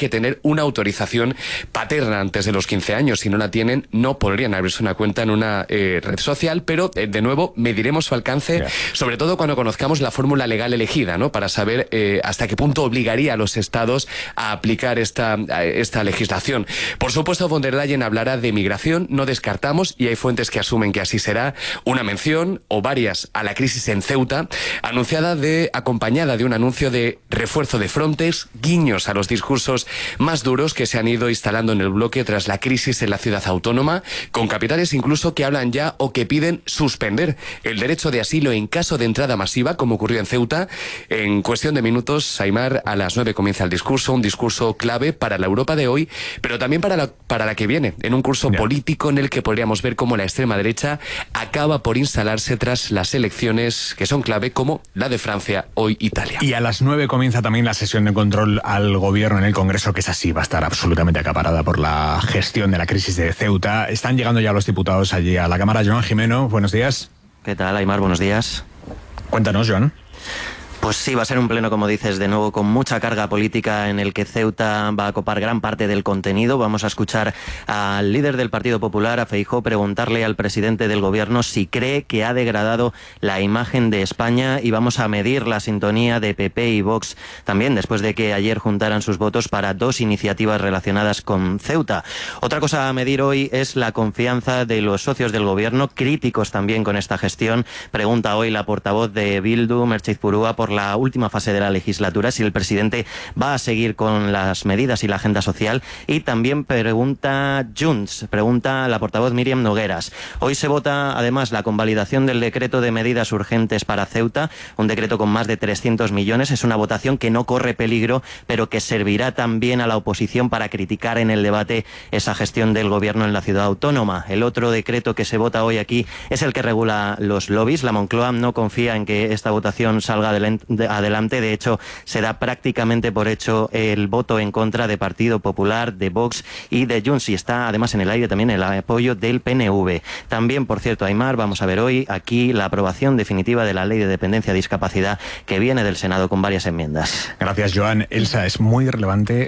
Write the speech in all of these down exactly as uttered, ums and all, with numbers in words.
que tener una autorización paterna antes de los quince años. Si no la tienen, no podrían abrirse una cuenta en una eh, red social, pero eh, de nuevo mediremos su alcance, yeah. sobre todo cuando conozcamos la fórmula legal elegida, ¿no? Para saber eh, hasta qué punto obligaría a los estados a aplicar esta, a esta legislación. Por supuesto, von der Leyen hablará de migración, no descartamos, y hay fuentes que asumen que así será, una mención o varias a la crisis en Ceuta, anunciada de, acompañada de un anuncio de refuerzo de Frontex, guiños a los discursos más duros que se han ido instalando en el bloque tras la crisis en la ciudad autónoma, con capitales incluso que hablan ya o que piden suspender el derecho de asilo en caso de entrada masiva, como ocurrió en Ceuta. En cuestión de minutos, Aimar, a las nueve comienza el discurso, un discurso clave para la Europa de hoy, pero también para la, para la que viene, en un curso yeah. político en el que podríamos ver cómo la extrema derecha acaba por instalarse tras las elecciones que son clave, como la de Francia, hoy Italia. Y a las nueve comienza también la sesión de control al gobierno en el Congreso, que es así, va a estar absolutamente acaparada por la gestión de la crisis de Ceuta. Están llegando ya los diputados allí a la Cámara. Joan Jimeno, buenos días. ¿Qué tal, Aimar? Buenos días. Cuéntanos, Joan. Pues sí, va a ser un pleno, como dices, de nuevo con mucha carga política, en el que Ceuta va a copar gran parte del contenido. Vamos a escuchar al líder del Partido Popular, a Feijóo, preguntarle al presidente del gobierno si cree que ha degradado la imagen de España, y vamos a medir la sintonía de P P y Vox también, después de que ayer juntaran sus votos para dos iniciativas relacionadas con Ceuta. Otra cosa a medir hoy es la confianza de los socios del gobierno, críticos también con esta gestión. Pregunta hoy la portavoz de Bildu, Merche Izpurua, por la última fase de la legislatura, si el presidente va a seguir con las medidas y la agenda social. Y también pregunta Junts, pregunta la portavoz Míriam Nogueras. Hoy se vota además la convalidación del decreto de medidas urgentes para Ceuta, un decreto con más de trescientos millones. Es una votación que no corre peligro, pero que servirá también a la oposición para criticar en el debate esa gestión del gobierno en la ciudad autónoma. El otro decreto que se vota hoy aquí es el que regula los lobbies. La Moncloa no confía en que esta votación salga adelante. De adelante. De hecho, se da prácticamente por hecho el voto en contra de Partido Popular, de Vox y de Junts, y está además en el aire también el apoyo del P N V. También, por cierto, Aimar, vamos a ver hoy aquí la aprobación definitiva de la Ley de Dependencia y Discapacidad, que viene del Senado con varias enmiendas. Gracias, Joan. Elsa, es muy relevante.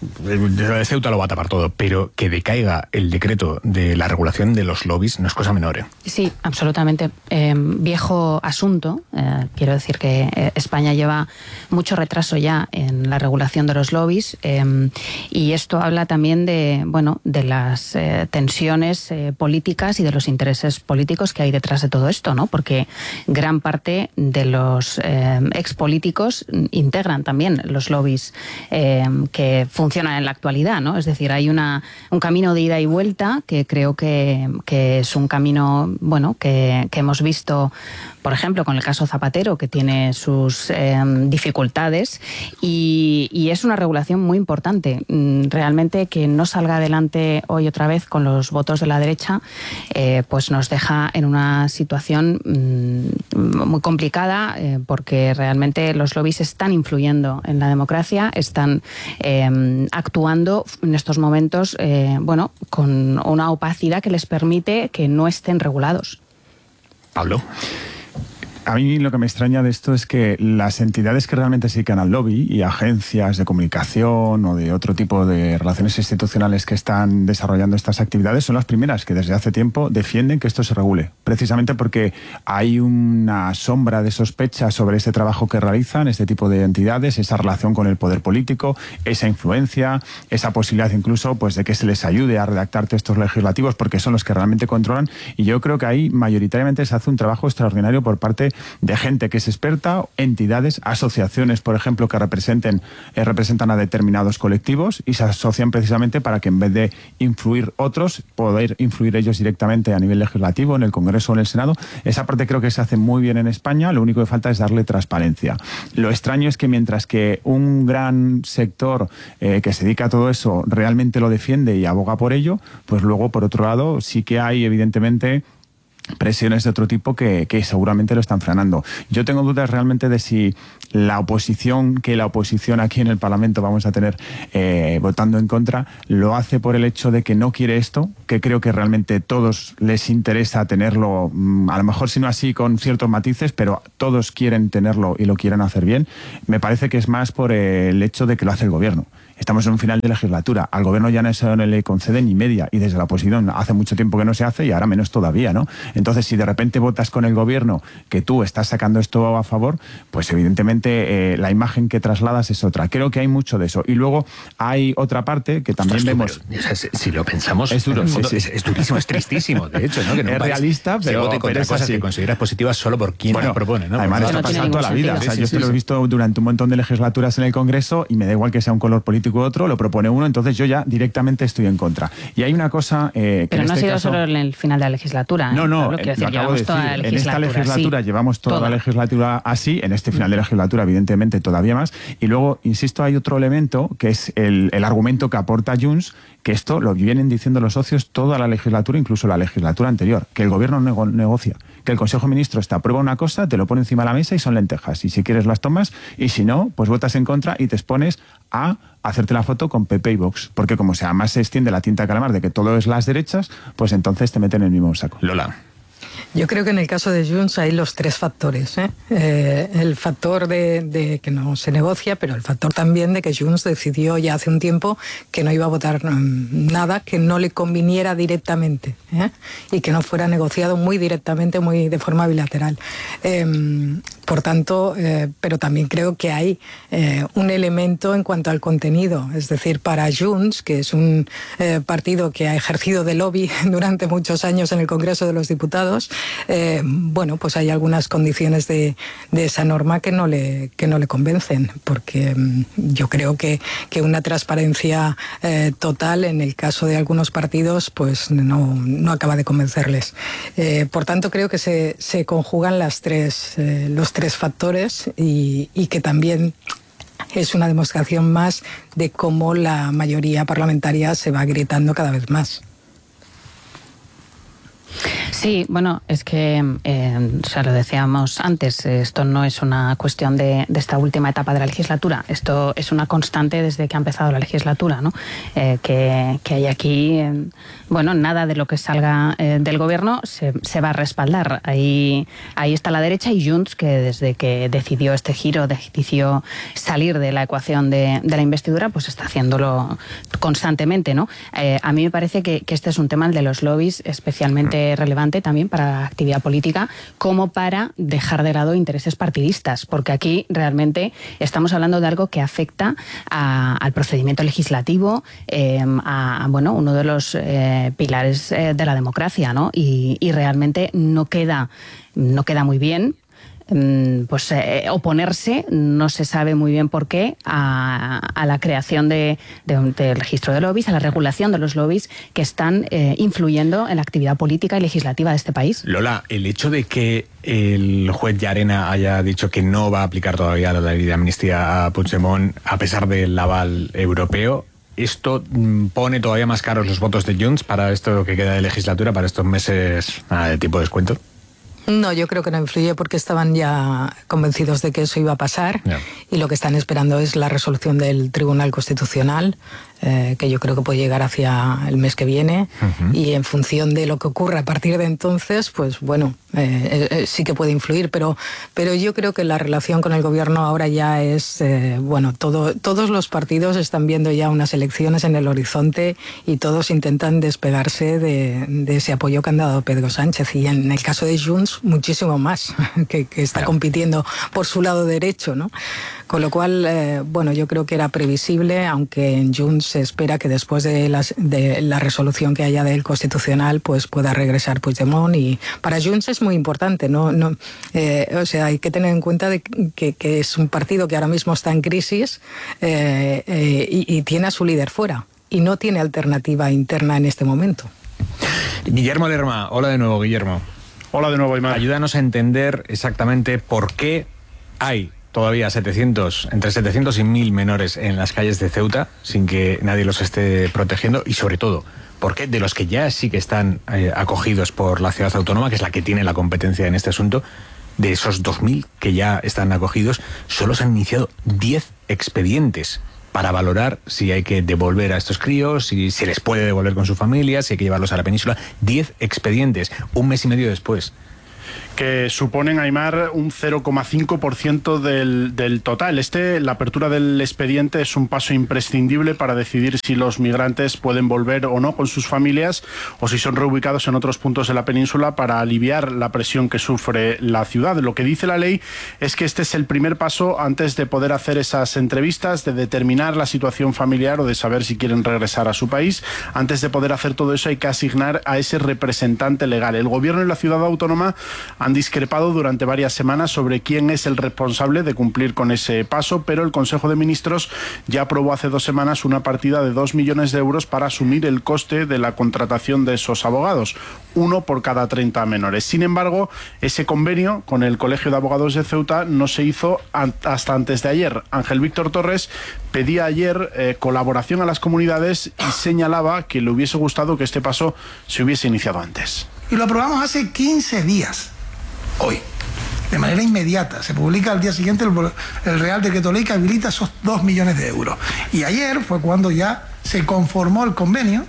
De Ceuta lo va a tapar todo, pero que decaiga el decreto de la regulación de los lobbies no es cosa menor, ¿eh? Sí, absolutamente. Eh, viejo asunto. Eh, quiero decir que eh, España lleva mucho retraso ya en la regulación de los lobbies, eh, y esto habla también de, bueno, de las eh, tensiones eh, políticas y de los intereses políticos que hay detrás de todo esto, ¿no? Porque gran parte de los eh, expolíticos integran también los lobbies eh, que funcionan funcionan en la actualidad, ¿no? Es decir, hay una, un camino de ida y vuelta que creo que, que es un camino, bueno, que, que hemos visto, por ejemplo, con el caso Zapatero, que tiene sus eh, dificultades, y, y es una regulación muy importante. Realmente que no salga adelante hoy otra vez con los votos de la derecha, eh, pues nos deja en una situación mmm, muy complicada, eh, porque realmente los lobbies están influyendo en la democracia, están eh, actuando en estos momentos, eh, bueno, con una opacidad que les permite que no estén regulados. Pablo. A mí lo que me extraña de esto es que las entidades que realmente se dedican al lobby y agencias de comunicación o de otro tipo de relaciones institucionales que están desarrollando estas actividades son las primeras que desde hace tiempo defienden que esto se regule, precisamente porque hay una sombra de sospecha sobre este trabajo que realizan este tipo de entidades, esa relación con el poder político, esa influencia, esa posibilidad incluso pues de que se les ayude a redactar textos legislativos porque son los que realmente controlan, y yo creo que ahí mayoritariamente se hace un trabajo extraordinario por parte de gente que es experta, entidades, asociaciones, por ejemplo, que representen, eh, representan a determinados colectivos y se asocian precisamente para que en vez de influir otros, poder influir ellos directamente a nivel legislativo, en el Congreso o en el Senado. Esa parte creo que se hace muy bien en España, lo único que falta es darle transparencia. Lo extraño es que mientras que un gran sector eh, que se dedica a todo eso realmente lo defiende y aboga por ello, pues luego, por otro lado, sí que hay evidentemente presiones de otro tipo que, que seguramente lo están frenando. Yo tengo dudas realmente de si la oposición, que la oposición aquí en el Parlamento vamos a tener eh, votando en contra, lo hace por el hecho de que no quiere esto, que creo que realmente a todos les interesa tenerlo, a lo mejor si no así con ciertos matices, pero todos quieren tenerlo y lo quieren hacer bien. Me parece que es más por el hecho de que lo hace el gobierno. estamos en un final de legislatura. Al gobierno ya no se le concede ni media y desde la oposición hace mucho tiempo que no se hace y ahora menos todavía, ¿no? Entonces, si de repente votas con el gobierno que tú estás sacando esto a favor, pues evidentemente eh, la imagen que trasladas es otra. Creo que hay mucho de eso. Y luego hay otra parte que también Ostras, vemos... Pero, o sea, si, si lo pensamos, es duro, fondo, sí, sí. Es, es durísimo, es tristísimo, de hecho, ¿no? Que en un es país realista, pero, se vote contra pero es cosas así. que consideras positivas solo por quien bueno, las propone, ¿no? Además, Porque esto no pasa tiene toda la ningún vida. sentido. O sea, Sí, yo sí, esto sí, lo he sí. visto durante un montón de legislaturas en el Congreso y me da igual que sea un color político u otro, lo propone uno, entonces yo ya directamente estoy en contra. Y hay una cosa eh, que Pero en no este ha sido caso... solo en el final de la legislatura. ¿eh? No, no, Lo quiero eh, decir, lo acabo de llevamos toda decir. la En esta legislatura. legislatura sí, llevamos toda, toda la legislatura así, en este final de legislatura, evidentemente, todavía más. Y luego, insisto, hay otro elemento que es el, el argumento que aporta Junts, que esto lo vienen diciendo los socios toda la legislatura, incluso la legislatura anterior, que el gobierno nego- negocia, que el Consejo de Ministros te aprueba una cosa, te lo pone encima de la mesa y son lentejas. Y si quieres las tomas, y si no, pues votas en contra y te expones a hacerte la foto con P P y Vox. Porque como se además se extiende la tinta de calamar de que todo es las derechas, pues entonces te meten en el mismo saco. Lola. Yo creo que en el caso de Junts hay los tres factores. ¿eh? Eh, el factor de, de que no se negocia, pero el factor también de que Junts decidió ya hace un tiempo que no iba a votar um, nada que no le conviniera directamente ¿eh? y que no fuera negociado muy directamente, muy de forma bilateral. Eh, por tanto, eh, pero también creo que hay eh, un elemento en cuanto al contenido. Es decir, para Junts, que es un eh, partido que ha ejercido de lobby durante muchos años en el Congreso de los Diputados, Eh, bueno, pues hay algunas condiciones de, de esa norma que no le, que no le convencen, porque mm, yo creo que, que una transparencia eh, total en el caso de algunos partidos pues no, no acaba de convencerles. Eh, por tanto, creo que se, se conjugan las tres, eh, los tres factores y, y que también es una demostración más de cómo la mayoría parlamentaria se va agrietando cada vez más. Sí, bueno, es que, eh, o sea, lo decíamos antes, esto no es una cuestión de, de esta última etapa de la legislatura, esto es una constante desde que ha empezado la legislatura, ¿no? Eh, que, que hay aquí, eh, bueno, nada de lo que salga eh, del gobierno se, se va a respaldar. Ahí, ahí está la derecha y Junts, que desde que decidió este giro, decidió salir de la ecuación de, de la investidura, pues está haciéndolo constantemente, ¿no? Eh, a mí me parece que, que este es un tema, el de los lobbies, especialmente relevante también para la actividad política, como para dejar de lado intereses partidistas, porque aquí realmente estamos hablando de algo que afecta a, al procedimiento legislativo, eh, a, a bueno, uno de los eh, pilares eh, de la democracia, ¿no? Y, y realmente no queda, no queda muy bien pues eh, oponerse, no se sabe muy bien por qué, a, a la creación de, de un de registro de lobbies, a la regulación de los lobbies que están eh, influyendo en la actividad política y legislativa de este país. Lola, el hecho de que el juez Llarena haya dicho que no va a aplicar todavía la ley de amnistía a Puigdemont a pesar del aval europeo, ¿esto pone todavía más caros los votos de Junts para esto que queda de legislatura, para estos meses nada, de tipo de descuento? No, yo creo que no influye porque estaban ya convencidos de que eso iba a pasar yeah. y lo que están esperando es la resolución del Tribunal Constitucional, eh, que yo creo que puede llegar hacia el mes que viene uh-huh. y en función de lo que ocurra a partir de entonces, pues bueno, eh, eh, sí que puede influir, pero, pero yo creo que la relación con el gobierno ahora ya es, eh, bueno, todo, todos los partidos están viendo ya unas elecciones en el horizonte y todos intentan despegarse de, de ese apoyo que han dado Pedro Sánchez y en el caso de Junts muchísimo más, que, que está compitiendo por su lado derecho, ¿no? Con lo cual, eh, bueno, yo creo que era previsible, aunque en Junts se espera que después de, las, de la resolución que haya del Constitucional, pues pueda regresar Puigdemont y para Junts es muy importante, ¿no? no eh, o sea, hay que tener en cuenta de que, que es un partido que ahora mismo está en crisis eh, eh, y, y tiene a su líder fuera y no tiene alternativa interna en este momento. Guillermo Lerma, hola de nuevo, Guillermo. Hola de nuevo, Aymar. Ayúdanos a entender exactamente por qué hay todavía setecientos, entre setecientos y mil menores en las calles de Ceuta sin que nadie los esté protegiendo y sobre todo, por qué de los que ya sí que están eh, acogidos por la ciudad autónoma, que es la que tiene la competencia en este asunto, de esos dos mil que ya están acogidos, solo se han iniciado diez expedientes para valorar si hay que devolver a estos críos, si se les puede devolver con su familia, si hay que llevarlos a la península. Diez expedientes, un mes y medio después. que suponen, Aimar, un cero coma cinco por ciento del, del total. Este, la apertura del expediente es un paso imprescindible para decidir si los migrantes pueden volver o no con sus familias o si son reubicados en otros puntos de la península para aliviar la presión que sufre la ciudad. Lo que dice la ley es que este es el primer paso antes de poder hacer esas entrevistas, de determinar la situación familiar o de saber si quieren regresar a su país. Antes de poder hacer todo eso hay que asignar a ese representante legal. El gobierno y la ciudad autónoma han discrepado durante varias semanas sobre quién es el responsable de cumplir con ese paso, pero el Consejo de Ministros ya aprobó hace dos semanas una partida de dos millones de euros para asumir el coste de la contratación de esos abogados, uno por cada treinta menores. Sin embargo, ese convenio con el Colegio de Abogados de Ceuta no se hizo hasta antes de ayer. Ángel Víctor Torres pedía ayer eh, colaboración a las comunidades y señalaba que le hubiese gustado que este paso se hubiese iniciado antes. Y lo aprobamos hace quince días, hoy, de manera inmediata. Se publica al día siguiente el, el Real Decreto Ley que habilita esos dos millones de euros. Y ayer fue cuando ya se conformó el convenio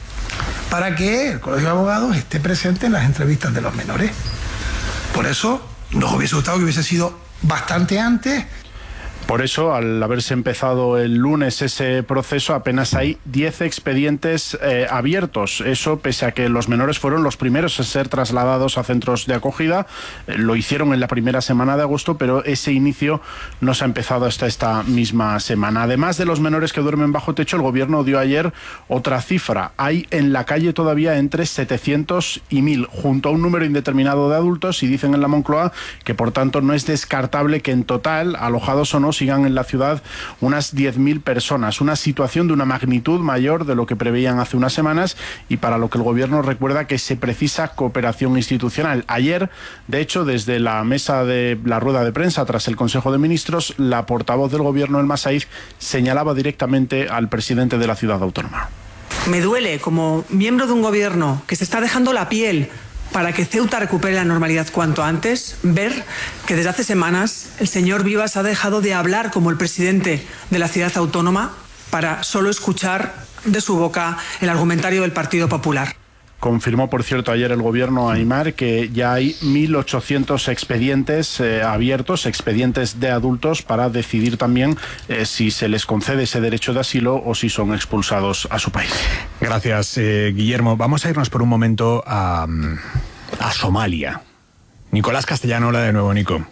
para que el Colegio de Abogados esté presente en las entrevistas de los menores. Por eso nos hubiese gustado que hubiese sido bastante antes. Por eso, al haberse empezado el lunes ese proceso, apenas hay diez expedientes eh, abiertos. Eso pese a que los menores fueron los primeros a ser trasladados a centros de acogida. Eh, lo hicieron en la primera semana de agosto, pero ese inicio no se ha empezado hasta esta misma semana. Además de los menores que duermen bajo techo, el gobierno dio ayer otra cifra. Hay en la calle todavía entre setecientos y mil, junto a un número indeterminado de adultos, y dicen en la Moncloa que por tanto no es descartable que en total, alojados o no, sigan en la ciudad unas diez mil personas, una situación de una magnitud mayor de lo que preveían hace unas semanas y para lo que el gobierno recuerda que se precisa cooperación institucional. Ayer, de hecho, desde la mesa de la rueda de prensa tras el Consejo de Ministros, la portavoz del gobierno, Elma Saiz, señalaba directamente al presidente de la ciudad autónoma. Me duele, como miembro de un gobierno que se está dejando la piel para que Ceuta recupere la normalidad cuanto antes, ver que desde hace semanas el señor Vivas ha dejado de hablar como el presidente de la ciudad autónoma para solo escuchar de su boca el argumentario del Partido Popular. Confirmó, por cierto, ayer el gobierno, Aimar, que ya hay mil ochocientos expedientes eh, abiertos, expedientes de adultos, para decidir también eh, si se les concede ese derecho de asilo o si son expulsados a su país. Gracias, eh, Guillermo. Vamos a irnos por un momento a, a Somalia. Nicolás Castellano, hola de nuevo, Nico.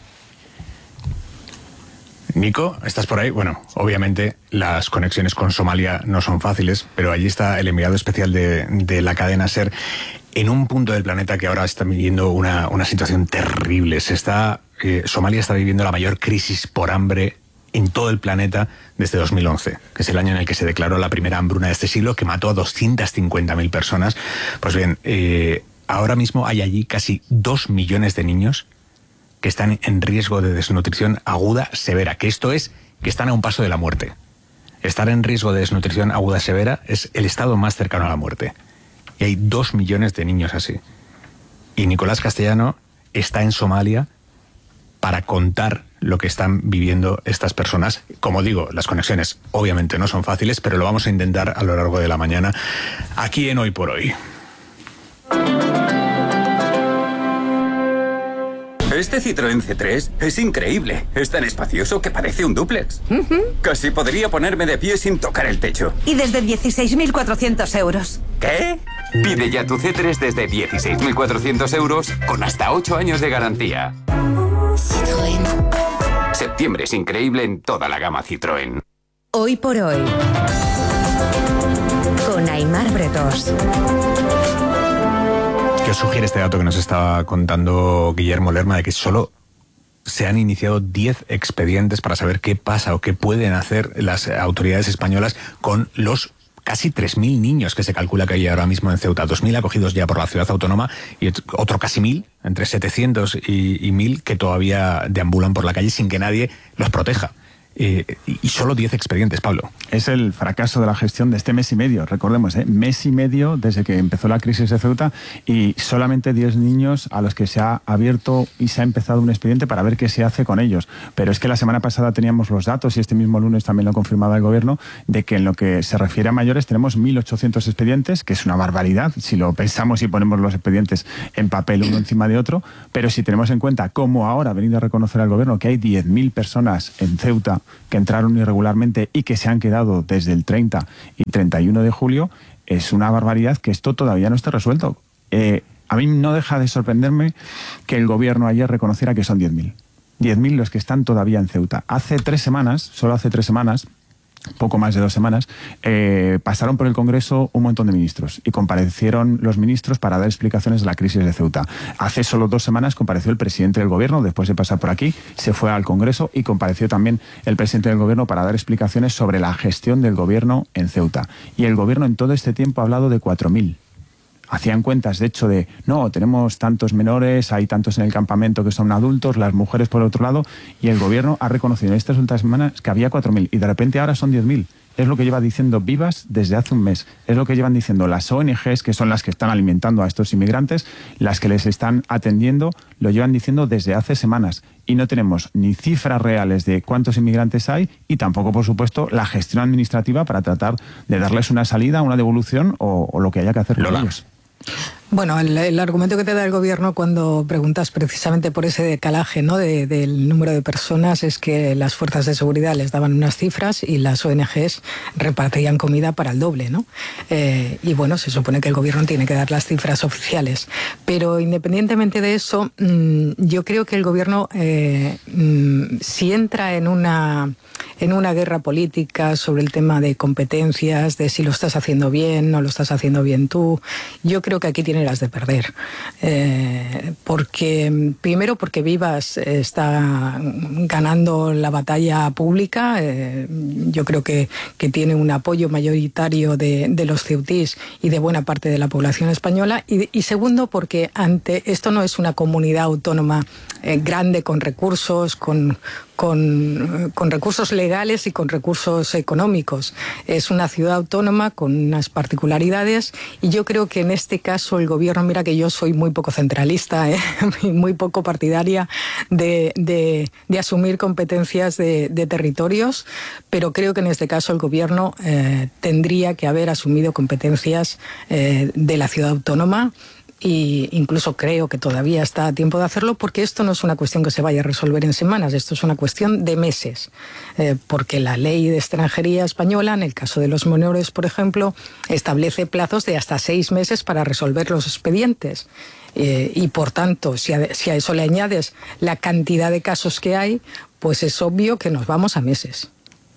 Nico, ¿estás por ahí? Bueno, obviamente las conexiones con Somalia no son fáciles, pero allí está el enviado especial de, de la cadena SER en un punto del planeta que ahora está viviendo una, una situación terrible. Se está, eh, Somalia está viviendo la mayor crisis por hambre en todo el planeta desde dos mil once, que es el año en el que se declaró la primera hambruna de este siglo, que mató a doscientas cincuenta mil personas. Pues bien, eh, ahora mismo hay allí casi dos millones de niños que están en riesgo de desnutrición aguda severa, que esto es que están a un paso de la muerte. Estar en riesgo de desnutrición aguda severa es el estado más cercano a la muerte. Y hay dos millones de niños así. Y Nicolás Castellano está en Somalia para contar lo que están viviendo estas personas. Como digo, las conexiones obviamente no son fáciles, pero lo vamos a intentar a lo largo de la mañana, aquí en Hoy por Hoy. Este Citroën C tres es increíble. Es tan espacioso que parece un dúplex. Uh-huh. Casi podría ponerme de pie sin tocar el techo. Y desde dieciséis mil cuatrocientos euros. ¿Qué? Pide ya tu C tres desde dieciséis mil cuatrocientos euros con hasta ocho años de garantía. Citroën. Septiembre es increíble en toda la gama Citroën. Hoy por Hoy. Con Aimar Bretos. ¿Qué os sugiere este dato que nos estaba contando Guillermo Lerma, de que solo se han iniciado diez expedientes para saber qué pasa o qué pueden hacer las autoridades españolas con los casi tres mil niños que se calcula que hay ahora mismo en Ceuta? dos mil acogidos ya por la ciudad autónoma y otro casi mil, entre setecientos y, y mil, que todavía deambulan por la calle sin que nadie los proteja. Eh, y solo diez expedientes, Pablo. Es el fracaso de la gestión de este mes y medio, recordemos, ¿eh? mes y medio desde que empezó la crisis de Ceuta y solamente diez niños a los que se ha abierto y se ha empezado un expediente para ver qué se hace con ellos. Pero es que la semana pasada teníamos los datos y este mismo lunes también lo confirmaba el Gobierno de que en lo que se refiere a mayores tenemos mil ochocientos expedientes, que es una barbaridad si lo pensamos y ponemos los expedientes en papel uno encima de otro, pero si tenemos en cuenta cómo ahora ha venido a reconocer al Gobierno que hay diez mil personas en Ceuta que entraron irregularmente y que se han quedado desde el treinta y treinta y uno de julio, es una barbaridad que esto todavía no esté resuelto. Eh, a mí no deja de sorprenderme que el Gobierno ayer reconociera que son diez mil. diez mil los que están todavía en Ceuta. Hace tres semanas, solo hace tres semanas, poco más de dos semanas, eh, pasaron por el Congreso un montón de ministros y comparecieron los ministros para dar explicaciones de la crisis de Ceuta. Hace solo dos semanas compareció el presidente del Gobierno, después de pasar por aquí, se fue al Congreso y compareció también el presidente del Gobierno para dar explicaciones sobre la gestión del Gobierno en Ceuta. Y el Gobierno en todo este tiempo ha hablado de cuatro mil. Hacían cuentas, de hecho, de no, tenemos tantos menores, hay tantos en el campamento que son adultos, las mujeres por otro lado, y el Gobierno ha reconocido en estas últimas semanas que había cuatro mil y de repente ahora son diez mil. Es lo que lleva diciendo Vivas desde hace un mes. Es lo que llevan diciendo las O N Ges, que son las que están alimentando a estos inmigrantes, las que les están atendiendo, lo llevan diciendo desde hace semanas. Y no tenemos ni cifras reales de cuántos inmigrantes hay y tampoco, por supuesto, la gestión administrativa para tratar de darles una salida, una devolución o, o lo que haya que hacer con ellos. Bueno, el, el argumento que te da el Gobierno cuando preguntas precisamente por ese decalaje, ¿no?, de, del número de personas es que las fuerzas de seguridad les daban unas cifras y las O N Ges repartían comida para el doble, ¿no? Eh, y bueno, se supone que el Gobierno tiene que dar las cifras oficiales. Pero independientemente de eso, mmm, yo creo que el Gobierno, eh, mmm, si entra en una... en una guerra política sobre el tema de competencias, de si lo estás haciendo bien, no lo estás haciendo bien tú, yo creo que aquí tiene las de perder. Eh, porque, primero porque Vivas está ganando la batalla pública, eh, yo creo que, que tiene un apoyo mayoritario de, de los ceutís y de buena parte de la población española, y, y segundo porque ante esto no es una comunidad autónoma eh, grande con recursos, con Con, con recursos legales y con recursos económicos. Es una ciudad autónoma con unas particularidades y yo creo que en este caso el Gobierno, mira que yo soy muy poco centralista, ¿eh? muy poco partidaria de, de, de asumir competencias de, de territorios, pero creo que en este caso el Gobierno eh, tendría que haber asumido competencias eh, de la ciudad autónoma. Y incluso creo que todavía está a tiempo de hacerlo porque esto no es una cuestión que se vaya a resolver en semanas, esto es una cuestión de meses, eh, porque la ley de extranjería española, en el caso de los menores, por ejemplo, establece plazos de hasta seis meses para resolver los expedientes. Eh, y por tanto, si a, si a eso le añades la cantidad de casos que hay, pues es obvio que nos vamos a meses.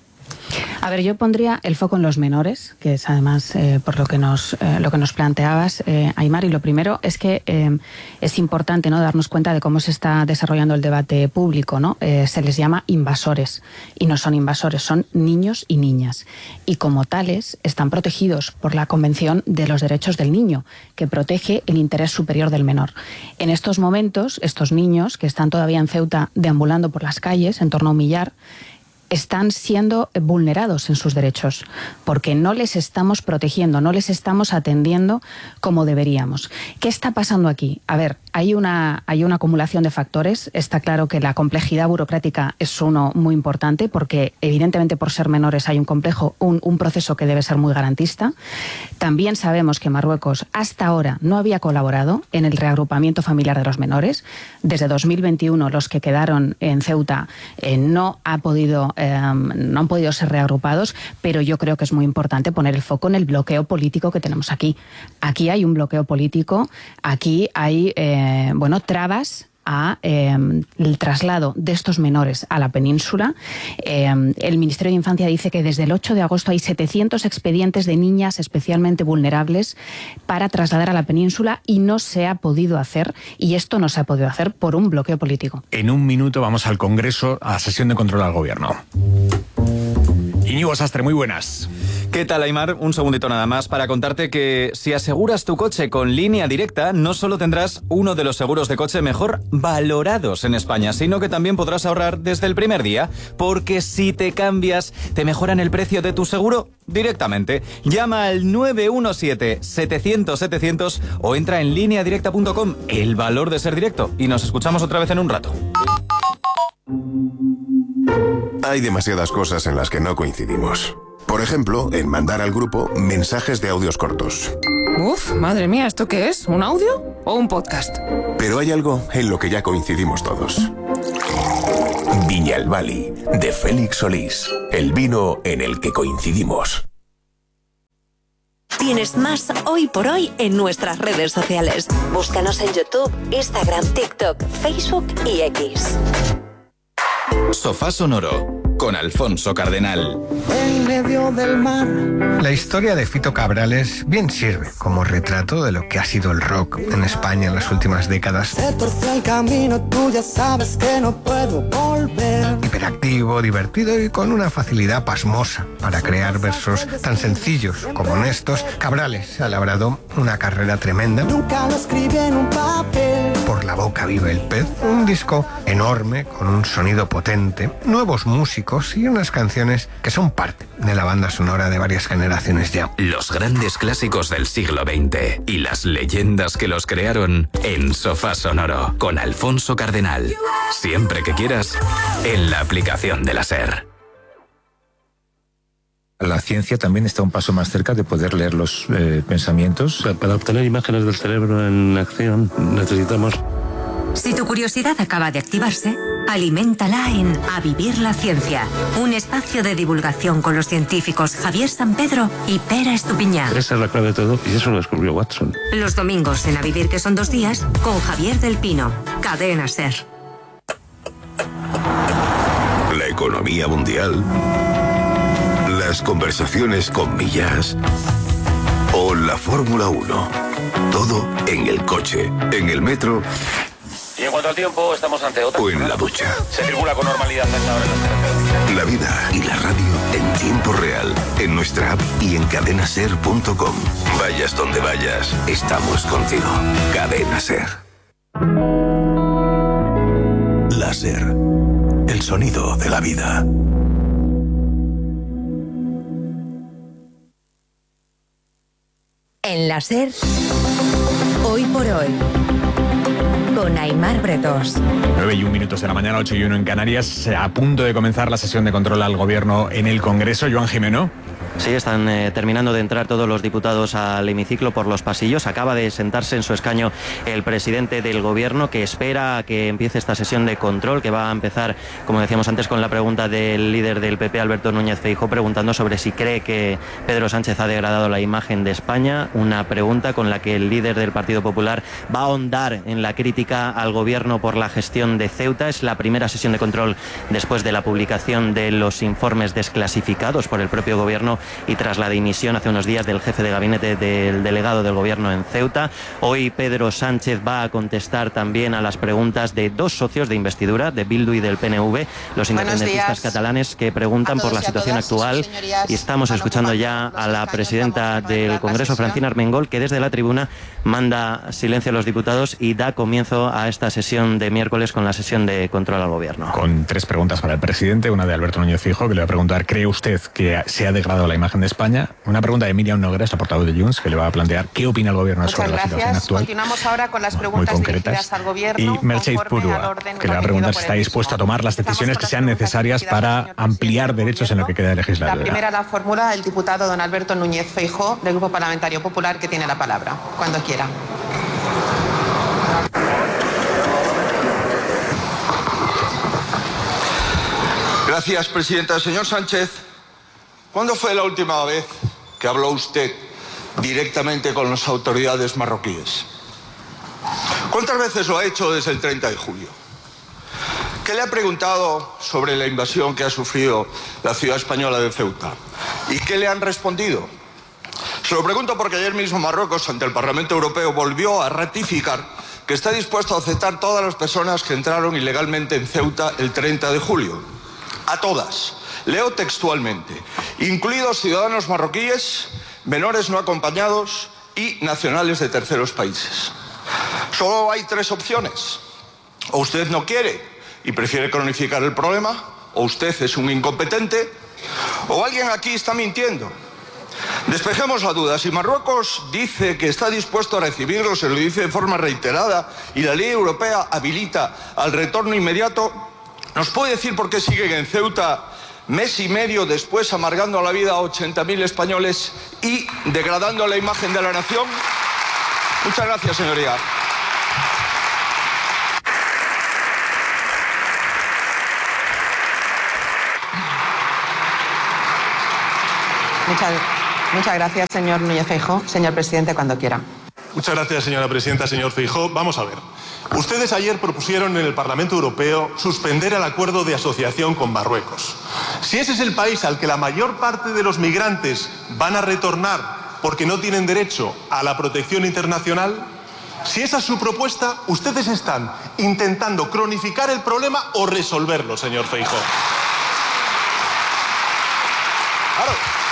A ver, yo pondría el foco en los menores, que es además eh, por lo que nos eh, lo que nos planteabas, eh, Aimar, y lo primero es que eh, es importante, ¿no?, darnos cuenta de cómo se está desarrollando el debate público, ¿no? Eh, se les llama invasores y no son invasores, son niños y niñas y como tales están protegidos por la Convención de los Derechos del Niño, que protege el interés superior del menor. En estos momentos, estos niños que están todavía en Ceuta deambulando por las calles en torno a un millar, están siendo vulnerados en sus derechos, porque no les estamos protegiendo, no les estamos atendiendo como deberíamos. ¿Qué está pasando aquí? A ver, hay una, hay una acumulación de factores. Está claro que la complejidad burocrática es uno muy importante, porque evidentemente por ser menores hay un complejo, un, un proceso que debe ser muy garantista. También sabemos que Marruecos hasta ahora no había colaborado en el reagrupamiento familiar de los menores. Desde dos mil veintiuno los que quedaron en Ceuta eh, no ha podido Eh, no han podido ser reagrupados, pero yo creo que es muy importante poner el foco en el bloqueo político que tenemos aquí. Aquí hay un bloqueo político, aquí hay eh, bueno, trabas a eh, el traslado de estos menores a la península. Eh, el Ministerio de Infancia dice que desde el ocho de agosto hay setecientos expedientes de niñas especialmente vulnerables para trasladar a la península y no se ha podido hacer, y esto no se ha podido hacer por un bloqueo político. En un minuto vamos al Congreso, a sesión de control al Gobierno. Íñigo Sastre, muy buenas. ¿Qué tal, Aimar? Un segundito nada más para contarte que si aseguras tu coche con Línea Directa, no solo tendrás uno de los seguros de coche mejor valorados en España, sino que también podrás ahorrar desde el primer día, porque si te cambias, te mejoran el precio de tu seguro directamente. Llama al nueve uno siete, setecientos, setecientos o entra en línea directa punto com. El valor de ser directo. Y nos escuchamos otra vez en un rato. Hay demasiadas cosas en las que no coincidimos. Por ejemplo, en mandar al grupo mensajes de audios cortos. Uf, madre mía, ¿esto qué es? ¿Un audio o un podcast? Pero hay algo en lo que ya coincidimos todos. Viñalbali, de Félix Solís. El vino en el que coincidimos. Tienes más Hoy por Hoy en nuestras redes sociales. Búscanos en YouTube, Instagram, TikTok, Facebook y X. Sofá Sonoro, con Alfonso Cardenal. En medio del mar. La historia de Fito Cabrales bien sirve como retrato de lo que ha sido el rock en España en las últimas décadas. Se torció el camino, tú ya sabes que no puedo volver. Hiperactivo, divertido y con una facilidad pasmosa para crear versos tan sencillos como honestos, Cabrales ha labrado una carrera tremenda. Nunca lo escribí en un papel. Por la boca vive el pez, un disco enorme con un sonido potente, nuevos músicos y unas canciones que son parte de la banda sonora de varias generaciones ya. Los grandes clásicos del siglo veinte y las leyendas que los crearon en Sofá Sonoro, con Alfonso Cardenal. Siempre que quieras, en la aplicación de la SER. La ciencia también está un paso más cerca de poder leer los eh, pensamientos. Para obtener imágenes del cerebro en acción necesitamos... Si tu curiosidad acaba de activarse, aliméntala en A Vivir la Ciencia, un espacio de divulgación con los científicos Javier Sampedro y Pera Estupiñán. Esa es la clave de todo y eso lo descubrió Watson. Los domingos en A Vivir, que son dos días, con Javier del Pino, Cadena SER. La economía mundial, las conversaciones con Millas o la Fórmula uno. Todo en el coche, en el metro. Y en cuanto al tiempo, estamos ante otra. O en la ducha. Se circula con normalidad hasta ahora en las carreteras. La vida y la radio en tiempo real, en nuestra app y en cadena ser punto com. Vayas donde vayas, estamos contigo. Cadena SER. La SER, el sonido de la vida. En la SER, Hoy por Hoy, con Aimar Bretos. nueve y un minutos de la mañana, ocho y uno en Canarias. A punto de comenzar la sesión de control al gobierno en el Congreso. Joan Jimeno. Sí, están eh, terminando de entrar todos los diputados al hemiciclo por los pasillos. Acaba de sentarse en su escaño el presidente del gobierno, que espera a que empiece esta sesión de control, que va a empezar, como decíamos antes, con la pregunta del líder del P P, Alberto Núñez Feijóo, preguntando sobre si cree que Pedro Sánchez ha degradado la imagen de España. Una pregunta con la que el líder del Partido Popular va a ahondar en la crítica al gobierno por la gestión de Ceuta. Es la primera sesión de control después de la publicación de los informes desclasificados por el propio gobierno y tras la dimisión hace unos días del jefe de gabinete del delegado del gobierno en Ceuta. Hoy Pedro Sánchez va a contestar también a las preguntas de dos socios de investidura, de Bildu y del P N V, los independentistas catalanes, que preguntan por la situación actual. Y estamos escuchando ya a la presidenta del Congreso, Francina Armengol, que desde la tribuna manda silencio a los diputados y da comienzo a esta sesión de miércoles con la sesión de control al gobierno. Con tres preguntas para el presidente, una de Alberto Núñez Feijóo, que le va a preguntar: ¿cree usted que se ha degradado la imagen de España? Una pregunta de Miriam Nogueras, la portavoz de Junts, que le va a plantear qué opina el gobierno Muchas sobre gracias. la situación actual. Continuamos ahora con las preguntas muy concretas. dirigidas al gobierno. Y Mercedes Purua, que le va a preguntar si está dispuesta a tomar las decisiones que sean necesarias para ampliar derechos en lo que queda de La legislatura. primera la formula el diputado don Alberto Núñez Feijóo, del Grupo Parlamentario Popular, que tiene la palabra. Cuando quiera. Gracias, presidenta. Señor Sánchez, ¿cuándo fue la última vez que habló usted directamente con las autoridades marroquíes? ¿Cuántas veces lo ha hecho desde el treinta de julio? ¿Qué le ha preguntado sobre la invasión que ha sufrido la ciudad española de Ceuta? ¿Y qué le han respondido? Se lo pregunto porque ayer mismo Marruecos, ante el Parlamento Europeo, volvió a ratificar que está dispuesto a aceptar todas las personas que entraron ilegalmente en Ceuta el treinta de julio. A todas. Leo textualmente: incluidos ciudadanos marroquíes, menores no acompañados y nacionales de terceros países. Solo hay tres opciones. O usted no quiere y prefiere cronificar el problema, o usted es un incompetente, o alguien aquí está mintiendo. Despejemos la duda. Si Marruecos dice que está dispuesto a recibirlos, se lo dice de forma reiterada, y la ley europea habilita al retorno inmediato, ¿nos puede decir por qué siguen en Ceuta mes y medio después amargando la vida a ochenta mil españoles y degradando la imagen de la nación? Muchas gracias, señoría. Muchas, muchas gracias, señor Núñez Feijóo. Señor presidente, cuando quiera. Muchas gracias, señora presidenta. Señor Feijóo, vamos a ver. Ustedes ayer propusieron en el Parlamento Europeo suspender el acuerdo de asociación con Marruecos. Si ese es el país al que la mayor parte de los migrantes van a retornar porque no tienen derecho a la protección internacional, si esa es su propuesta, ustedes están intentando cronificar el problema o resolverlo, señor Feijóo. Claro.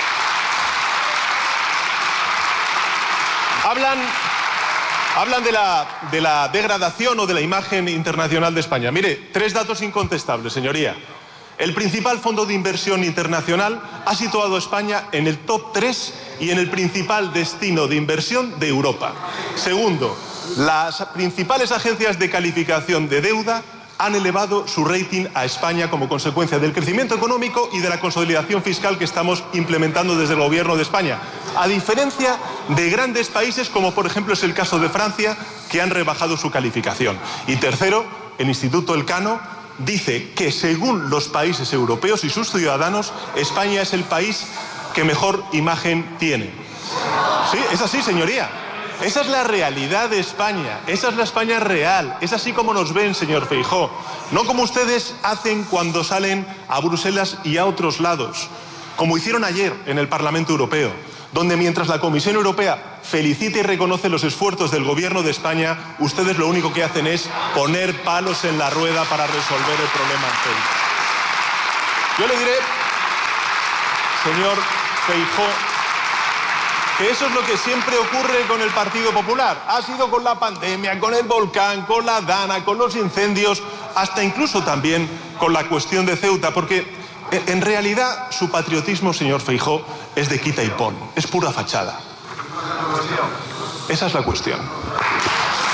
Hablan, hablan de la, de la degradación o de la imagen internacional de España. Mire, tres datos incontestables, señoría. El principal fondo de inversión internacional ha situado a España en el top tres y en el principal destino de inversión de Europa. Segundo, las principales agencias de calificación de deuda han elevado su rating a España como consecuencia del crecimiento económico y de la consolidación fiscal que estamos implementando desde el Gobierno de España, a diferencia de grandes países como por ejemplo es el caso de Francia, que han rebajado su calificación. Y tercero, el Instituto Elcano dice que según los países europeos y sus ciudadanos, España es el país que mejor imagen tiene. Sí, es así, señoría. Esa es la realidad de España, esa es la España real, es así como nos ven, señor Feijóo, no como ustedes hacen cuando salen a Bruselas y a otros lados, como hicieron ayer en el Parlamento Europeo, donde mientras la Comisión Europea felicita y reconoce los esfuerzos del Gobierno de España, ustedes lo único que hacen es poner palos en la rueda para resolver el problema en Ceuta. Yo le diré, señor Feijóo, que eso es lo que siempre ocurre con el Partido Popular. Ha sido con la pandemia, con el volcán, con la Dana, con los incendios, hasta incluso también con la cuestión de Ceuta, porque en realidad su patriotismo, señor Feijóo, es de quita y pon, es pura fachada. Esa es la cuestión.